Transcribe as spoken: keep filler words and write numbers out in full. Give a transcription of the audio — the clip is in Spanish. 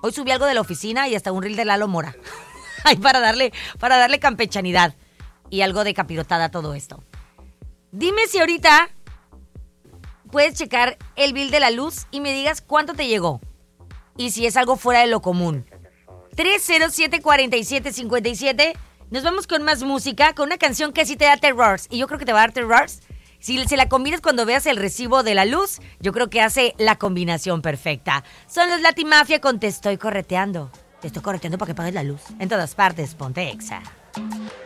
Hoy subí algo de la oficina y hasta un reel de Lalo Mora. Ay, para darle, para darle campechanidad. Y algo de capirotada a todo esto. Dime si ahorita puedes checar el bill de la luz y me digas cuánto te llegó. Y si es algo fuera de lo común. tres cero siete, cuatro siete cinco siete. Nos vamos con más música, con una canción que sí te da terrors. Y yo creo que te va a dar terrors. Si se la combinas cuando veas el recibo de la luz, yo creo que hace la combinación perfecta. Son los Latimafia con Te Estoy Correteando. Te estoy correteando para que pagues la luz. En todas partes, ponte Exa.